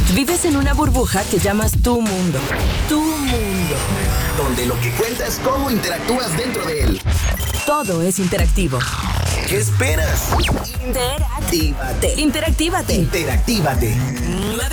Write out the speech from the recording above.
Vives en una burbuja que llamas tu mundo. Tu mundo. Donde lo que cuenta es cómo interactúas dentro de él. Todo es interactivo. ¿Qué esperas? Interactívate. Interactívate. Interactívate.